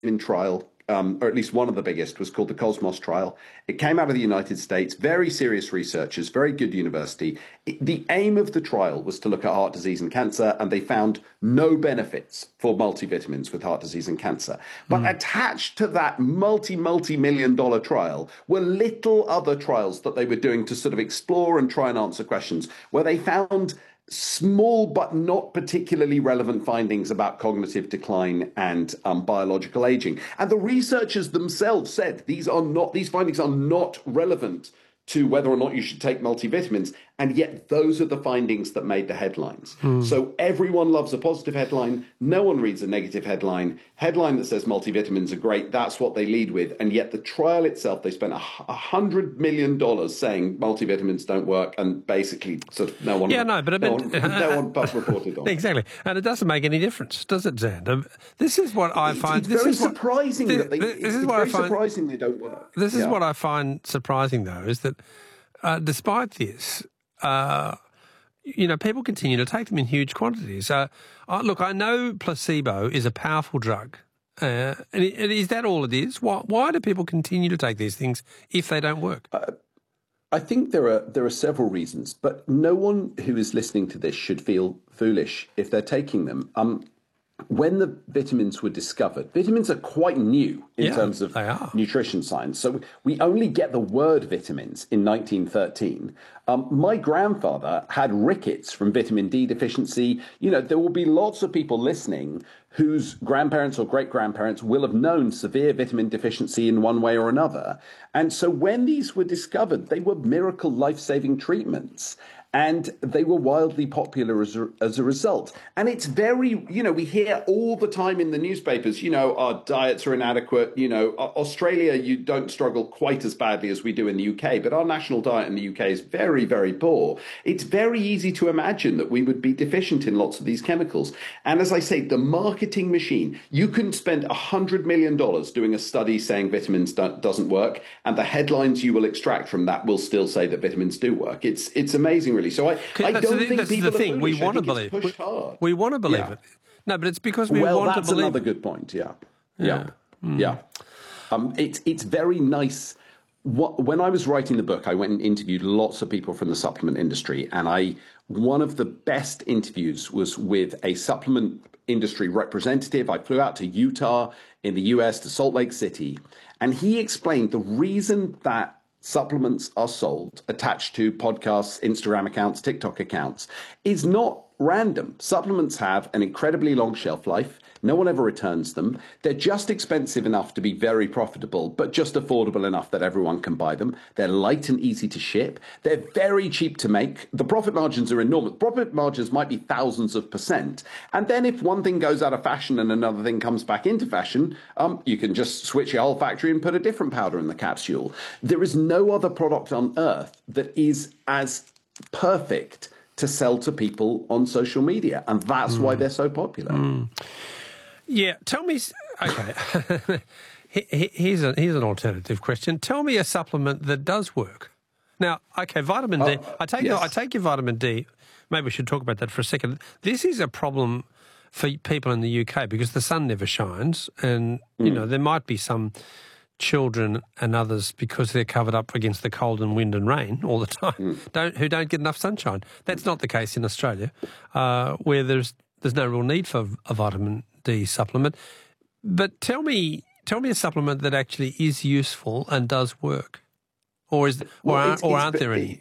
trial, or at least one of the biggest, was called the Cosmos trial. It came out of the United States, very serious researchers, very good university. The aim of the trial was to look at heart disease and cancer, and they found no benefits for multivitamins with heart disease and cancer. But attached to that multi-million dollar trial were little other trials that they were doing to sort of explore and try and answer questions where they found small but not particularly relevant findings about cognitive decline and biological aging. And the researchers themselves said these findings are not relevant to whether or not you should take multivitamins. And yet those are the findings that made the headlines. So everyone loves a positive headline. No one reads a negative headline. Headline that says multivitamins are great. That's what they lead with. And yet the trial itself, they spent $100 million saying multivitamins don't work. And basically sort of no one reported on it. Exactly. And it doesn't make any difference, does it, Xander? This is what I find... It's very surprising that they don't work. This is what I find surprising, though, is that despite this... people continue to take them in huge quantities. Look, I know placebo is a powerful drug. And is that all it is? Why do people continue to take these things if they don't work? I think there are several reasons, but no one who is listening to this should feel foolish if they're taking them. When the vitamins were discovered, vitamins are quite new in terms of nutrition science. So we only get the word vitamins in 1913. My grandfather had rickets from vitamin D deficiency. There will be lots of people listening whose grandparents or great-grandparents will have known severe vitamin deficiency in one way or another. And so when these were discovered, they were miracle life-saving treatments. And they were wildly popular as a result. And it's very, we hear all the time in the newspapers, our diets are inadequate. Australia, you don't struggle quite as badly as we do in the UK, but our national diet in the UK is very, very poor. It's very easy to imagine that we would be deficient in lots of these chemicals. And as I say, the marketing machine, you can spend $100 million doing a study saying vitamins doesn't work, and the headlines you will extract from that will still say that vitamins do work. It's amazing, really. So I don't think people are foolish. We want to believe. We want to believe it. No, but it's because we want to believe. Well, that's another good point. Yeah. It's very nice. When I was writing the book, I went and interviewed lots of people from the supplement industry, and one of the best interviews was with a supplement industry representative. I flew out to Utah in the US, to Salt Lake City, and he explained the reason that supplements are sold attached to podcasts, Instagram accounts, TikTok accounts is not random. Supplements have an incredibly long shelf life. No one ever returns them. They're just expensive enough to be very profitable, but just affordable enough that everyone can buy them. They're light and easy to ship. They're very cheap to make. The profit margins are enormous. Profit margins might be thousands of %. And then if one thing goes out of fashion and another thing comes back into fashion, you can just switch your whole factory and put a different powder in the capsule. There is no other product on earth that is as perfect to sell to people on social media. And that's why they're so popular. Yeah, tell me. Okay, here's an alternative question. Tell me a supplement that does work. Now, okay, vitamin D. I take your vitamin D. Maybe we should talk about that for a second. This is a problem for people in the UK because the sun never shines, and there might be some children and others because they're covered up against the cold and wind and rain all the time who don't get enough sunshine. That's not the case in Australia, where there's no real need for a vitamin D supplement. But tell me a supplement that actually is useful and does work, or aren't there any?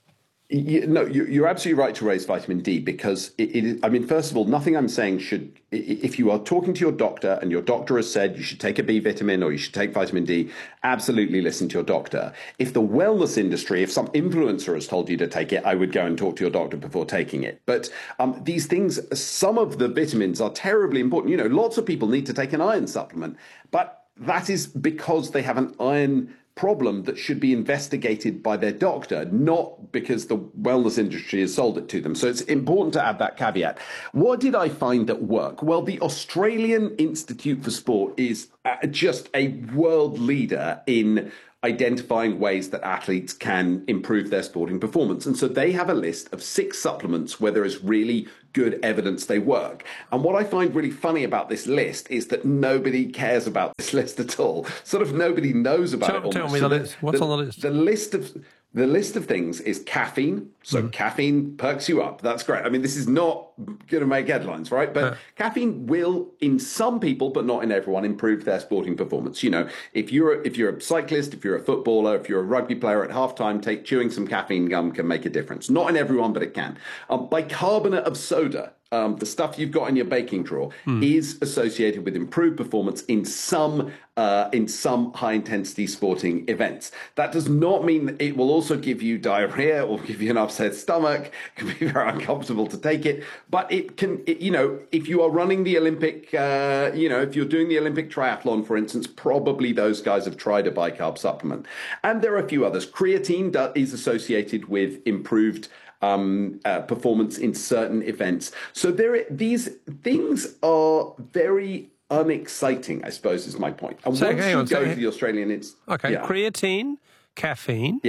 You're absolutely right to raise vitamin D because first of all, nothing I'm saying should, if you are talking to your doctor and your doctor has said you should take a B vitamin or you should take vitamin D, absolutely listen to your doctor. If the wellness industry, if some influencer has told you to take it, I would go and talk to your doctor before taking it. But these things, some of the vitamins are terribly important. Lots of people need to take an iron supplement, but that is because they have an iron problem that should be investigated by their doctor, not because the wellness industry has sold it to them. So it's important to add that caveat. What did I find at work? Well, the Australian Institute for Sport is just a world leader in identifying ways that athletes can improve their sporting performance. And so they have a list of 6 supplements where there is really good evidence they work. And what I find really funny about this list is that nobody cares about this list at all. Sort of nobody knows about it. Tell me the list. What's on the list? The list of things is caffeine. So caffeine perks you up. That's great. I mean, this is not going to make headlines, right? But caffeine will, in some people, but not in everyone, improve their sporting performance. You know, if you're a cyclist, if you're a footballer, if you're a rugby player at halftime, chewing some caffeine gum can make a difference. Not in everyone, but it can. Bicarbonate of soda, the stuff you've got in your baking drawer, is associated with improved performance in some high-intensity sporting events. That does not mean that it will also give you diarrhea or give you an upset stomach. It can be very uncomfortable to take it, but if you are running the Olympic, if you're doing the Olympic triathlon, for instance, probably those guys have tried a bicarb supplement. And there are a few others. Creatine is associated with improved performance in certain events. So these things are very unexciting, I suppose, is my point. And once you go to the Australian, creatine, caffeine,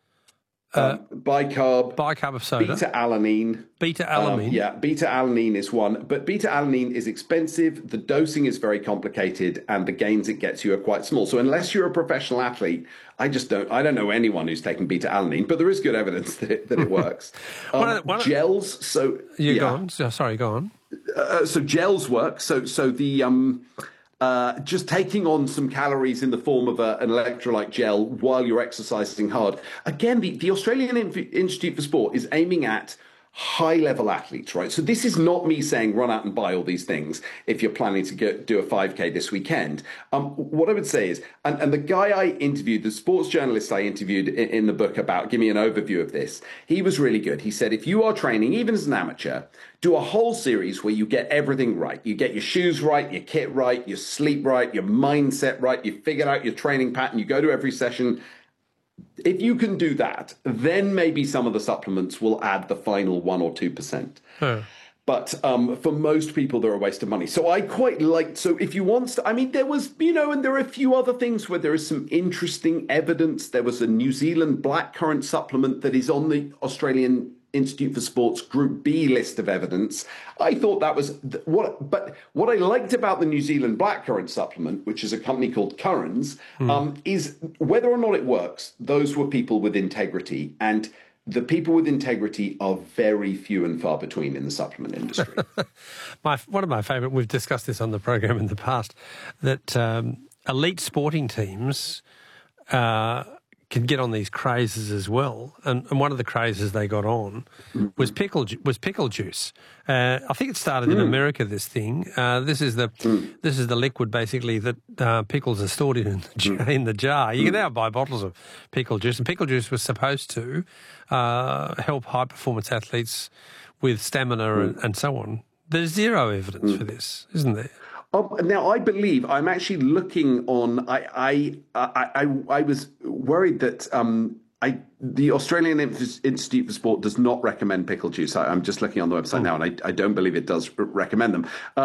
bicarb of soda, beta-alanine. Beta-alanine is one, but beta-alanine is expensive. The dosing is very complicated, and the gains it gets you are quite small. So unless you're a professional athlete, I don't know anyone who's taken beta-alanine, but there is good evidence that it works. Gels. So go on. Sorry, go on. So gels work. So the just taking on some calories in the form of an electrolyte gel while you're exercising hard. Again, the Australian Institute for Sport is aiming at high-level athletes, right? So this is not me saying run out and buy all these things if you're planning to do a 5K this weekend. What I would say is, and the guy I interviewed, the sports journalist I interviewed in the book about, give me an overview of this, he was really good. He said, if you are training, even as an amateur, do a whole series where you get everything right. You get your shoes right, your kit right, your sleep right, your mindset right, you figured out your training pattern, you go to every session. If you can do that, then maybe some of the supplements will add the final 1 or 2%. But for most people, they're a waste of money. So I quite liked, so if you want, there was, and there are a few other things where there is some interesting evidence. There was a New Zealand blackcurrant supplement that is on the Australian Institute for Sport's Group B list of evidence. I thought that was but what I liked about the New Zealand blackcurrant supplement, which is a company called Currans, is whether or not it works, those were people with integrity, and the people with integrity are very few and far between in the supplement industry. One of my favourite, we've discussed this on the program in the past, that elite sporting teams can get on these crazes as well, and one of the crazes they got on was pickle juice. I think it started in America. This thing, this is the liquid basically that pickles are stored in the jar. You can now buy bottles of pickle juice, and pickle juice was supposed to help high performance athletes with stamina and so on. There's zero evidence for this, isn't there? Now, I believe I'm actually looking on. I was worried that the Australian Institute for Sport does not recommend pickle juice. I'm just looking on the website now, and I don't believe it does recommend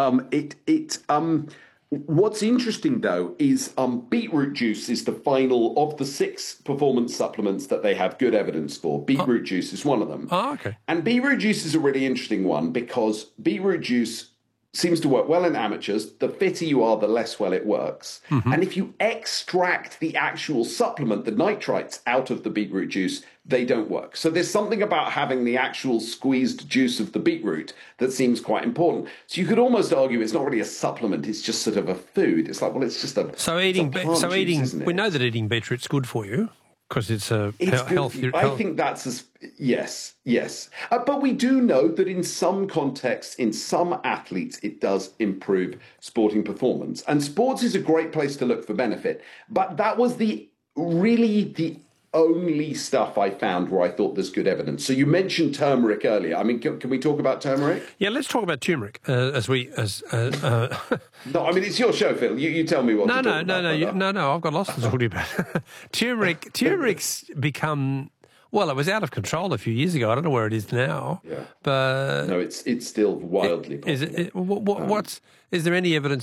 them. What's interesting though is beetroot juice is the final of the 6 performance supplements that they have good evidence for. Beetroot juice is one of them. Oh, okay. And beetroot juice is a really interesting one because beetroot juice seems to work well in amateurs. The fitter you are, the less well it works. And if you extract the actual supplement, the nitrites, out of the beetroot juice, they don't work. So there's something about having the actual squeezed juice of the beetroot that seems quite important. So you could almost argue it's not really a supplement, it's just sort of a food. It's like, well, it's just a juice, we know that eating beetroot's good for you. Because it's healthy. I think that's yes. But we do know that in some contexts, in some athletes, it does improve sporting performance. And sports is a great place to look for benefit. But that was the only stuff I found where I thought there's good evidence. So you mentioned turmeric earlier. I mean, can we talk about turmeric? Yeah, let's talk about turmeric No, I mean, it's your show, Phil. You tell me what to talk about. No, I've got lots to talk to you about. Turmeric's become... Well, it was out of control a few years ago. I don't know where it is now. Yeah. But no, it's still wildly popular. Is there any evidence that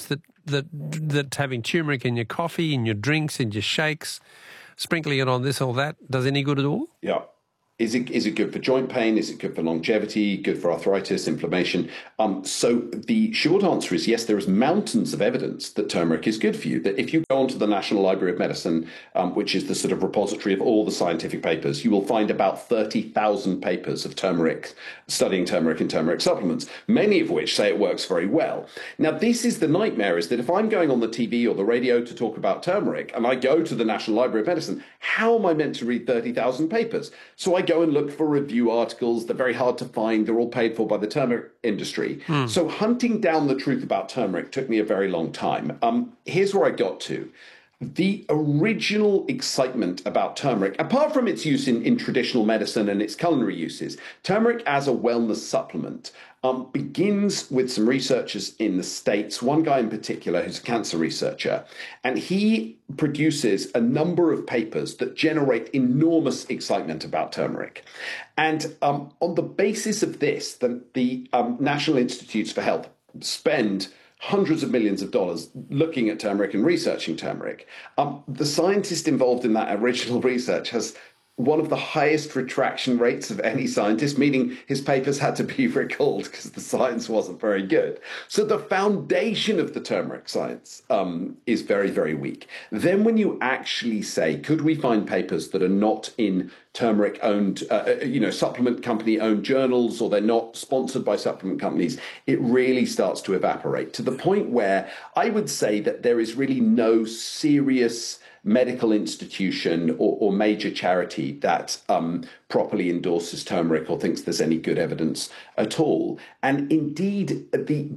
that having turmeric in your coffee, in your drinks, in your shakes, sprinkling it on this or that, does any good at all? Yeah. Is it good for joint pain? Is it good for longevity? Good for arthritis, inflammation? So the short answer is yes, there is mountains of evidence that turmeric is good for you. That if you go onto the National Library of Medicine, which is the sort of repository of all the scientific papers, you will find about 30,000 papers of turmeric, studying turmeric and turmeric supplements, many of which say it works very well. Now, this is the nightmare, is that if I'm going on the TV or the radio to talk about turmeric and I go to the National Library of Medicine, how am I meant to read 30,000 papers? So I go and look for review articles. They're very hard to find. They're all paid for by the turmeric industry. So hunting down the truth about turmeric took me a very long time. Here's where I got to. The original excitement about turmeric, apart from its use in traditional medicine and its culinary uses, turmeric as a wellness supplement begins with some researchers in the States, one guy in particular who's a cancer researcher, and he produces a number of papers that generate enormous excitement about turmeric. And on the basis of this, the National Institutes for Health spend hundreds of millions of dollars looking at turmeric and researching turmeric. The scientist involved in that original research has one of the highest retraction rates of any scientist, meaning his papers had to be recalled because the science wasn't very good. So the foundation of the turmeric science is very, very weak. Then when you actually say, could we find papers that are not in turmeric-owned, supplement company-owned journals, or they're not sponsored by supplement companies, it really starts to evaporate to the point where I would say that there is really no serious medical institution or major charity that properly endorses turmeric or thinks there's any good evidence at all. And indeed,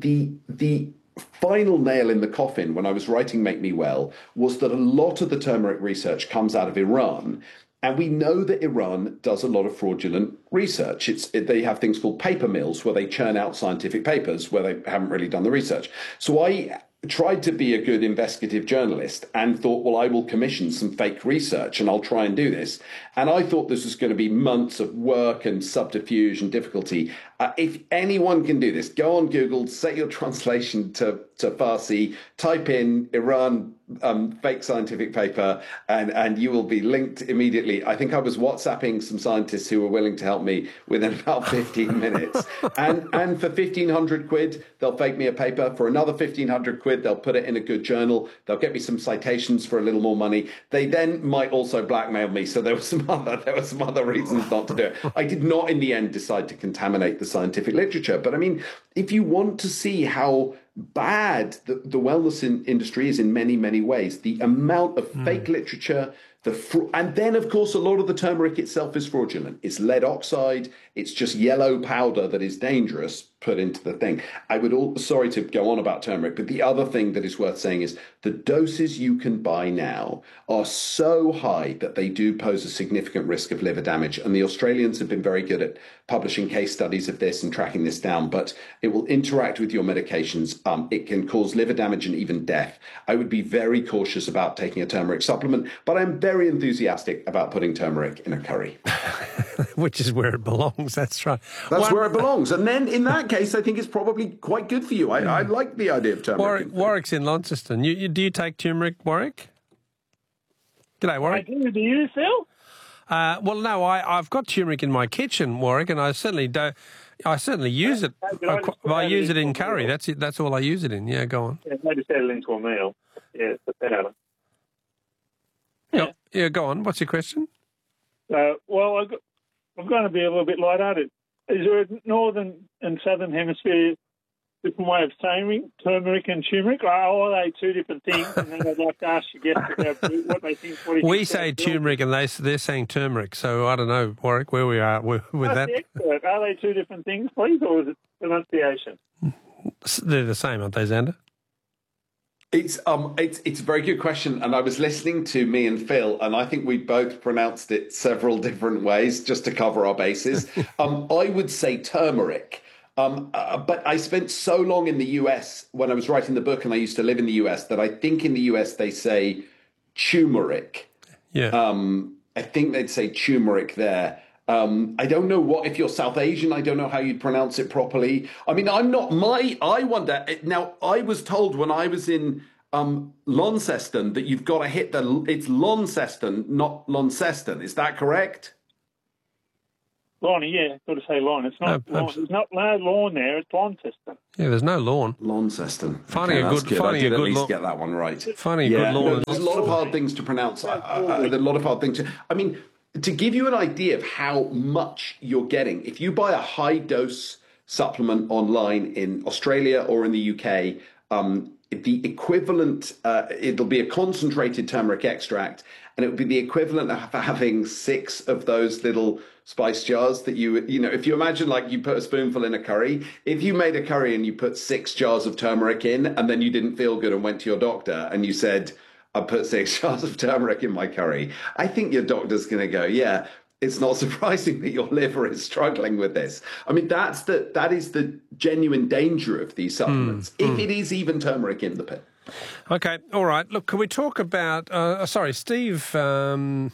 the final nail in the coffin when I was writing Make Me Well was that a lot of the turmeric research comes out of Iran. And we know that Iran does a lot of fraudulent research. They have things called paper mills where they churn out scientific papers where they haven't really done the research. So I tried to be a good investigative journalist and thought, well, I will commission some fake research and I'll try and do this. And I thought this was going to be months of work and subterfuge and difficulty. If anyone can do this, go on Google, set your translation to Farsi, type in Iran fake scientific paper, and you will be linked immediately. I think I was WhatsApping some scientists who were willing to help me within about 15 minutes. And for 1,500 quid, they'll fake me a paper. For another 1,500 quid, they'll put it in a good journal. They'll get me some citations for a little more money. They then might also blackmail me. So there were some other reasons not to do it. I did not in the end decide to contaminate the scientific literature. But I mean, if you want to see how bad the wellness industry is in many, many ways, the amount of fake literature, and then, of course, a lot of the turmeric itself is fraudulent. It's lead oxide. It's just yellow powder that is dangerous put into the thing. Sorry to go on about turmeric, but the other thing that is worth saying is the doses you can buy now are so high that they do pose a significant risk of liver damage. And the Australians have been very good at publishing case studies of this and tracking this down, but it will interact with your medications. It can cause liver damage and even death. I would be very cautious about taking a turmeric supplement, but I'm very enthusiastic about putting turmeric in a curry. Which is where it belongs, that's right. That's where it belongs. And then in that case, I think it's probably quite good for you. I like the idea of turmeric. Warwick's in Launceston. Do you take turmeric, Warwick? G'day, Warwick. I do. Do you, Phil? Well, no, I've got turmeric in my kitchen, Warwick, and I certainly don't. I certainly use it. I use it in curry. That's it. That's all I use it in. Yeah, go on. Yeah, maybe settle into a meal. Yeah, put that out. Yeah, go on. What's your question? Well, I'm going to be a little bit lighthearted. Is there a northern and southern hemisphere different way of saying turmeric and turmeric? Or are they two different things? And then I'd like to ask your guests about what they think. We say turmeric and they're saying turmeric. So I don't know, Warwick, where we are with that. Are they two different things, please, or is it pronunciation? They're the same, aren't they, Xander? It's a very good question, and I was listening to me and Phil, and I think we both pronounced it several different ways just to cover our bases. I would say turmeric, but I spent so long in the US when I was writing the book, and I used to live in the US, that I think in the US they say turmeric. Yeah. I think they'd say turmeric there. I don't know if you're South Asian, I don't know how you'd pronounce it properly. I mean, I wonder, now I was told when I was in Launceston that you've got to hit it's Launceston, not Launceston. Is that correct? Lonnie, yeah, got to say lawn. It's not lawn. There's no lawn there. It's Launceston. Yeah, there's no lawn. Launceston. Finding a good lawn. Get that one right. Finding a good lawn. No, there's a lot of hard things to pronounce. There's a lot of hard things. I mean, to give you an idea of how much you're getting, if you buy a high dose supplement online in Australia or in the UK, the equivalent, it'll be a concentrated turmeric extract, and it would be the equivalent of having 6 of those little spice jars that if you imagine like you put a spoonful in a curry, if you made a curry and you put 6 jars of turmeric in and then you didn't feel good and went to your doctor and you said, I put 6 jars of turmeric in my curry, I think your doctor's going to go, yeah, it's not surprising that your liver is struggling with this. I mean, that is the genuine danger of these supplements, if it is even turmeric in the pill. Okay, all right. Look, can we talk about... Steve. Steve's in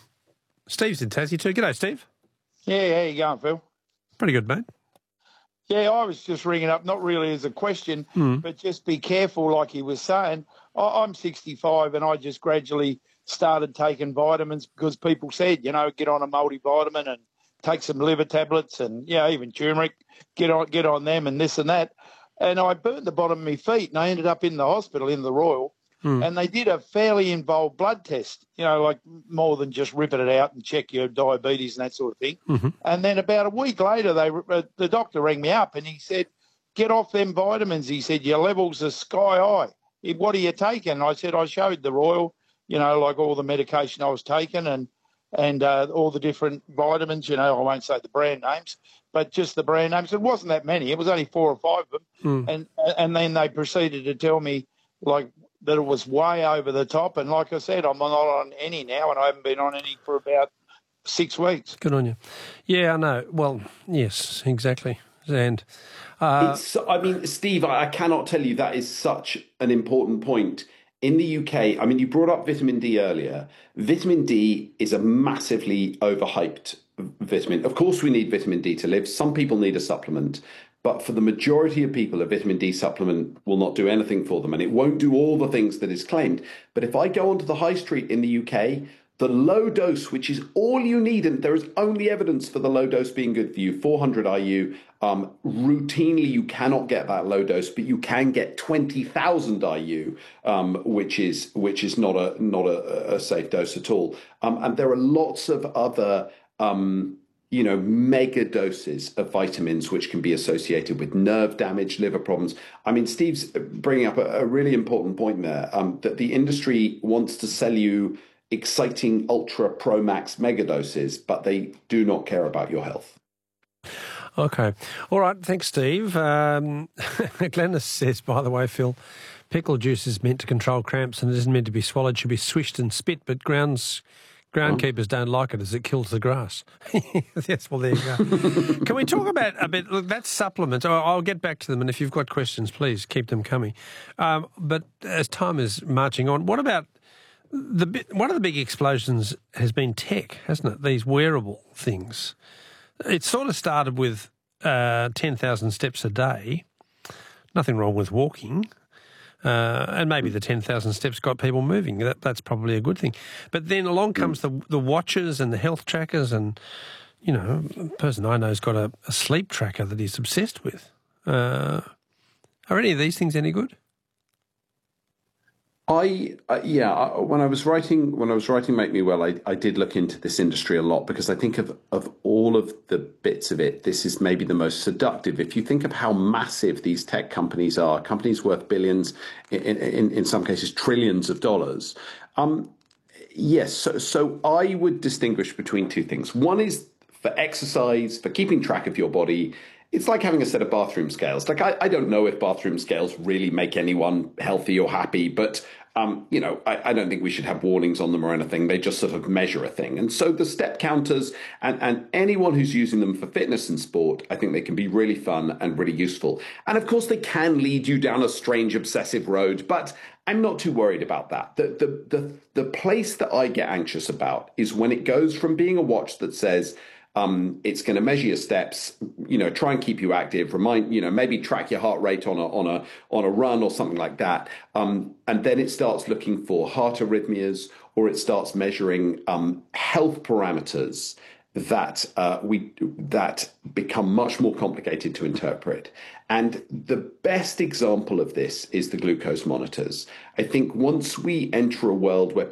Tassie too. G'day, Steve. Yeah, how you going, Phil? Pretty good, mate. Yeah, I was just ringing up, not really as a question, but just be careful, like he was saying. I'm 65 and I just gradually started taking vitamins because people said, get on a multivitamin and take some liver tablets and, even turmeric, get on them and this and that. And I burnt the bottom of my feet and I ended up in the hospital in the Royal and they did a fairly involved blood test, like more than just ripping it out and check your diabetes and that sort of thing. Mm-hmm. And then about a week later, the doctor rang me up and he said, get off them vitamins. He said, your levels are sky high. What are you taking? I said, I showed the Royal, like all the medication I was taking and all the different vitamins, I won't say the brand names, but just the brand names. It wasn't that many. It was only 4 or 5 of them. And then they proceeded to tell me, like, that it was way over the top. And like I said, I'm not on any now, and I haven't been on any for about 6 weeks. Good on you. Yeah, I know. Well, yes, exactly. And Steve, I cannot tell you that is such an important point. In the UK, I mean, you brought up vitamin D earlier. Vitamin D is a massively overhyped vitamin. Of course, we need vitamin D to live. Some people need a supplement. But for the majority of people, a vitamin D supplement will not do anything for them. And it won't do all the things that is claimed. But if I go onto the high street in the UK, the low dose, which is all you need, and there is only evidence for the low dose being good for you, 400 IU, routinely you cannot get that low dose, but you can get 20,000 IU, which is not a safe dose at all. And there are lots of other mega doses of vitamins which can be associated with nerve damage, liver problems. I mean, Steve's bringing up a really important point there, that the industry wants to sell you exciting ultra pro max mega doses, but they do not care about your health. Okay. All right. Thanks, Steve. Glennis says, by the way, Phil, pickle juice is meant to control cramps and it isn't meant to be swallowed, should be swished and spit, but groundkeepers don't like it as it kills the grass. Yes, well, there you go. Can we talk about a bit, look, that's supplements. I'll get back to them, and if you've got questions, please keep them coming. But as time is marching on, what about one of the big explosions has been tech, hasn't it? These wearable things. It sort of started with 10,000 steps a day. Nothing wrong with walking. And maybe the 10,000 steps got people moving. That's probably a good thing. But then along comes the watches and the health trackers, and, a person I know has got a sleep tracker that he's obsessed with. Are any of these things any good? When I was writing Make Me Well, I did look into this industry a lot because I think of all of the bits of it, this is maybe the most seductive. If you think of how massive these tech companies are, companies worth billions, in some cases trillions of dollars. Yes, so I would distinguish between 2 things. One is for exercise, for keeping track of your body. It's like having a set of bathroom scales. Like, I don't know if bathroom scales really make anyone healthy or happy, but, I don't think we should have warnings on them or anything. They just sort of measure a thing. And so the step counters and anyone who's using them for fitness and sport, I think they can be really fun and really useful. And of course, they can lead you down a strange, obsessive road, but I'm not too worried about that. The place that I get anxious about is when it goes from being a watch that says, It's going to measure your steps, try and keep you active, maybe track your heart rate on a run or something like that. And then it starts looking for heart arrhythmias, or it starts measuring health parameters that that become much more complicated to interpret. And the best example of this is the glucose monitors. I think once we enter a world where